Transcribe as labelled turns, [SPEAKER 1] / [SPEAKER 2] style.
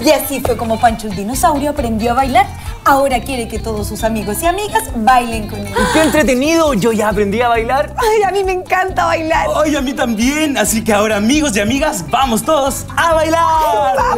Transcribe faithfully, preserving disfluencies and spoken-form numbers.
[SPEAKER 1] Y así fue como Pancho el dinosaurio aprendió a bailar. Ahora quiere que todos sus amigos y amigas bailen con él.
[SPEAKER 2] ¡Qué entretenido! Yo ya aprendí a bailar.
[SPEAKER 1] Ay, a mí me encanta bailar.
[SPEAKER 3] Ay, a mí también. Así que ahora, amigos y amigas, vamos todos a bailar.
[SPEAKER 1] ¡Vamos!